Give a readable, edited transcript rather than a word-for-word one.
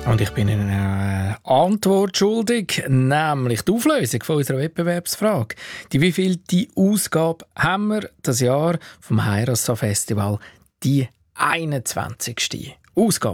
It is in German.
Und ich bin Ihnen eine Antwort schuldig, nämlich die Auflösung von unserer Wettbewerbsfrage. Die wievielte Ausgabe haben wir das Jahr vom Heirassa Festival? Die 21. Ausgabe.